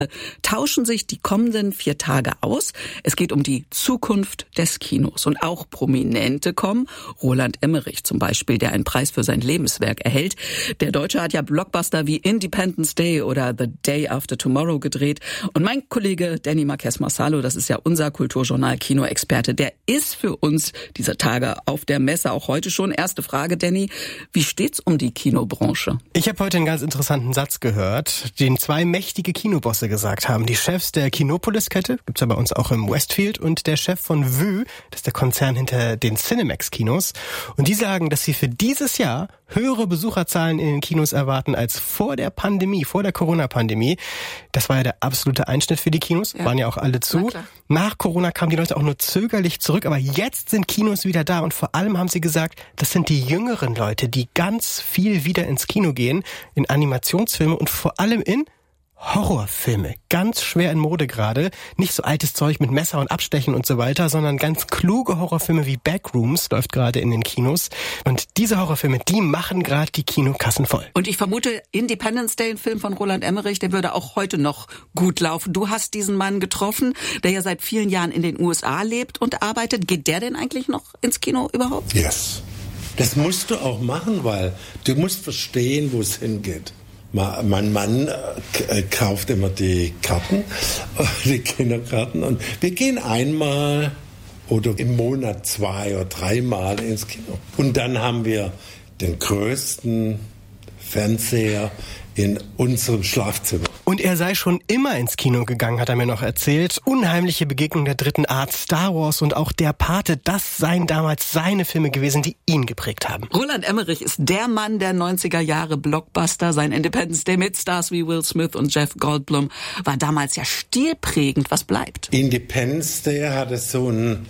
tauschen sich die kommenden 4 Tage aus. Es geht um die Zukunft des Kinos. Und auch Prominente kommen. Roland Emmerich zum Beispiel, der einen Preis für sein Lebenswerk erhält. Der Deutsche hat ja Blockbuster wie Independence Day oder The Day After Tomorrow gedreht. Und mein Kollege Danny Marquez-Marsalo, das ist ja unser Kulturjournal-Kinoexperte, der ist für uns diese Tage auf der Messe, auch heute schon. Erste Frage, Danny, wie steht's um die Kinobranche? Ich habe heute einen ganz interessanten Satz gehört, den 2 mächtige Kinobosse gesagt haben. Die Chefs der Kinopolis-Kette, gibt's ja bei uns auch im Westfield, und der Chef von Vue, das ist der Konzern hinter den Cinemax-Kinos. Und die sagen, dass sie für dieses Jahr höhere Besucherzahlen in den Kinos erwarten als vor der Pandemie, vor der Corona-Pandemie. Das war ja der absolute Einschnitt für die Kinos, waren ja auch alle zu. Nach Corona kamen die Leute auch nur zögerlich zurück, aber jetzt sind Kinos wieder da und vor allem haben sie gesagt, das sind die jüngeren Leute, die ganz viel wieder ins Kino gehen, in Animationsfilme und vor allem in Horrorfilme. Ganz schwer in Mode gerade. Nicht so altes Zeug mit Messer und Abstechen und so weiter, sondern ganz kluge Horrorfilme wie Backrooms läuft gerade in den Kinos. Und diese Horrorfilme, die machen gerade die Kinokassen voll. Und ich vermute, Independence Day, ein Film von Roland Emmerich, der würde auch heute noch gut laufen. Du hast diesen Mann getroffen, der ja seit vielen Jahren in den USA lebt und arbeitet. Geht der denn eigentlich noch ins Kino überhaupt? Yes. Das musst du auch machen, weil du musst verstehen, wo es hingeht. Mein Mann kauft immer die Karten, die Kinokarten, und wir gehen einmal oder im Monat 2 oder 3 Mal ins Kino. Und dann haben wir den größten Fernseher in unserem Schlafzimmer. Und er sei schon immer ins Kino gegangen, hat er mir noch erzählt. Unheimliche Begegnung der dritten Art, Star Wars und auch Der Pate, das seien damals seine Filme gewesen, die ihn geprägt haben. Roland Emmerich ist der Mann der 90er Jahre Blockbuster. Sein Independence Day mit Stars wie Will Smith und Jeff Goldblum war damals ja stilprägend. Was bleibt? Independence Day hatte so einen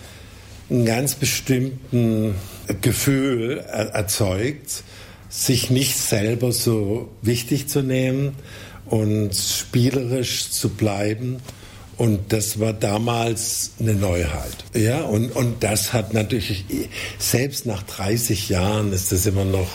ganz bestimmten Gefühl erzeugt, sich nicht selber so wichtig zu nehmen und spielerisch zu bleiben. Und das war damals eine Neuheit. Ja, und das hat natürlich, selbst nach 30 Jahren ist das immer noch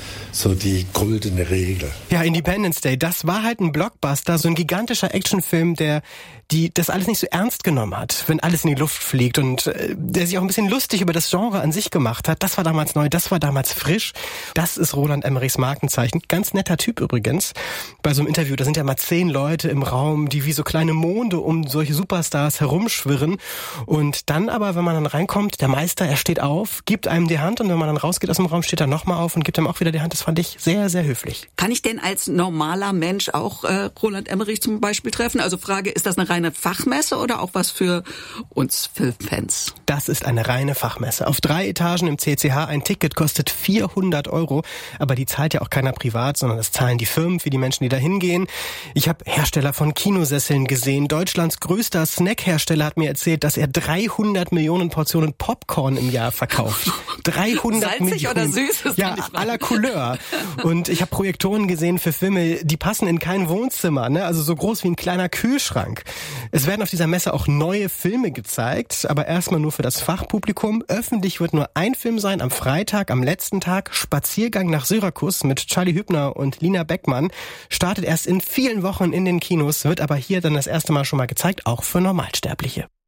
so die goldene Regel. Ja, Independence Day, das war halt ein Blockbuster, so ein gigantischer Actionfilm, der das alles nicht so ernst genommen hat, wenn alles in die Luft fliegt, und der sich auch ein bisschen lustig über das Genre an sich gemacht hat. Das war damals neu, das war damals frisch. Das ist Roland Emmerichs Markenzeichen. Ganz netter Typ übrigens. Bei so einem Interview, da sind ja mal 10 Leute im Raum, die wie so kleine Monde um solche Superstars herumschwirren. Und dann aber, wenn man dann reinkommt, der Meister, er steht auf, gibt einem die Hand, und wenn man dann rausgeht aus dem Raum, steht er nochmal auf und gibt einem auch wieder die Hand. Das fand ich sehr, sehr höflich. Kann ich denn als normaler Mensch auch Roland Emmerich zum Beispiel treffen? Also Frage, ist das eine reine Fachmesse oder auch was für uns Filmfans? Das ist eine reine Fachmesse. Auf 3 Etagen im CCH. Ein Ticket kostet 400 €. Aber die zahlt ja auch keiner privat, sondern das zahlen die Firmen für die Menschen, die da hingehen. Ich habe Hersteller von Kinosesseln gesehen. Deutschlands größter Snackhersteller hat mir erzählt, dass er 300 Millionen Portionen Popcorn im Jahr verkauft. 300 Salzig Millionen. oder süß? Ja, à la Couleur. Und ich habe Projektoren gesehen für Filme, die passen in kein Wohnzimmer, ne? Also so groß wie ein kleiner Kühlschrank. Es werden auf dieser Messe auch neue Filme gezeigt, aber erstmal nur für das Fachpublikum. Öffentlich wird nur ein Film sein am Freitag, am letzten Tag. Spaziergang nach Syrakus mit Charlie Hübner und Lina Beckmann. Startet erst in vielen Wochen in den Kinos, wird aber hier dann das erste Mal schon mal gezeigt, auch für Normalsterbliche.